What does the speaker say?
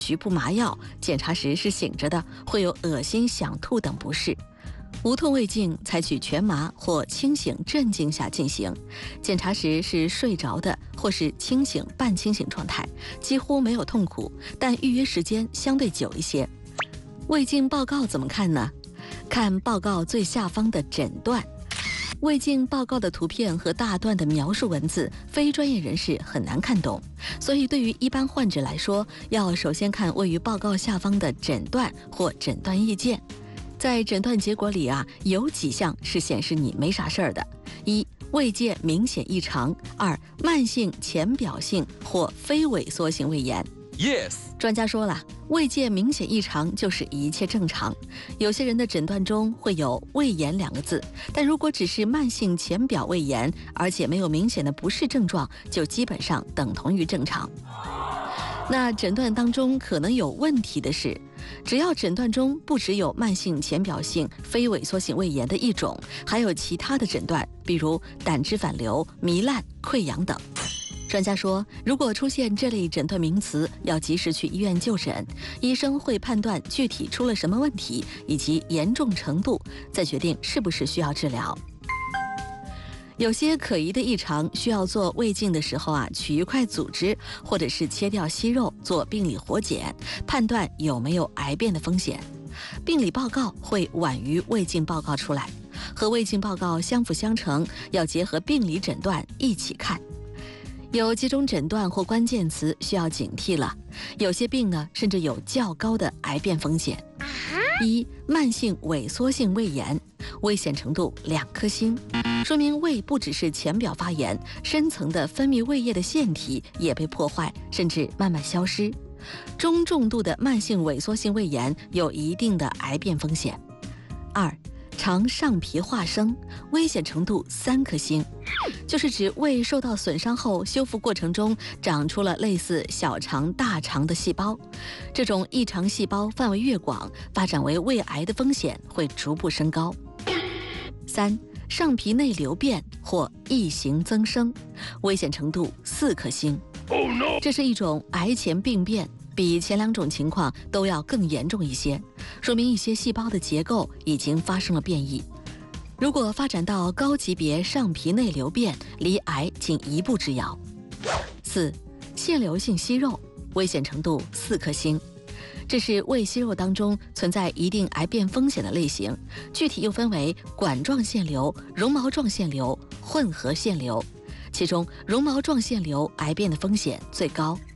局部麻药，检查时是醒着的，会有恶心、想吐等不适。无痛胃镜采取全麻或清醒镇静下进行，检查时是睡着的或是清醒半清醒状态，几乎没有痛苦，但预约时间相对久一些。胃镜报告怎么看呢？看报告最下方的诊断。胃镜报告的图片和大段的描述文字，非专业人士很难看懂，所以对于一般患者来说，要首先看位于报告下方的诊断或诊断意见。在诊断结果里有几项是显示你没啥事儿的：一、胃界明显异常；二、慢性浅表性或非萎缩性胃炎。 Yes， 专家说了，胃界明显异常就是一切正常。有些人的诊断中会有胃炎2个字，但如果只是慢性浅表胃炎，而且没有明显的不适症状，就基本上等同于正常。那诊断当中可能有问题的是，只要诊断中不只有慢性浅表性非萎缩性胃炎的一种，还有其他的诊断，比如胆汁反流、糜烂、溃疡等。专家说，如果出现这类诊断名词，要及时去医院就诊，医生会判断具体出了什么问题以及严重程度，再决定是不是需要治疗。有些可疑的异常需要做胃镜的时候取一块组织或者是切掉息肉做病理活检，判断有没有癌变的风险。病理报告会晚于胃镜报告出来，和胃镜报告相辅相成，要结合病理诊断一起看。有几种诊断或关键词需要警惕了，有些病呢甚至有较高的癌变风险。一、慢性萎缩性胃炎，危险程度2颗星，说明胃不只是浅表发炎，深层的分泌胃液的腺体也被破坏，甚至慢慢消失。中重度的慢性萎缩性胃炎有一定的癌变风险。二、肠上皮化生，危险程度3颗星，就是指胃受到损伤后，修复过程中长出了类似小肠、大肠的细胞，这种异常细胞范围越广，发展为胃癌的风险会逐步升高。三、上皮内瘤变或异形增生，危险程度4颗星。这是一种癌前病变，比前2种情况都要更严重一些，说明一些细胞的结构已经发生了变异。如果发展到高级别上皮内瘤变，离癌仅1步之遥。4、腺瘤性息肉，危险程度4颗星。这是胃息肉当中存在一定癌变风险的类型，具体又分为管状腺瘤、绒毛状腺瘤、混合腺瘤，其中绒毛状腺瘤癌变的风险最高。